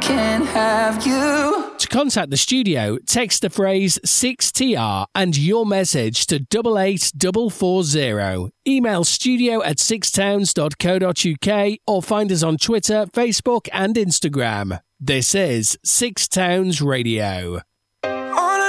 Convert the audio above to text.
can't have you. To contact the studio, text the phrase 6TR and your message to 88440. Email studio@sixtowns.co.uk or find us on Twitter, Facebook and Instagram. This is Six Towns Radio.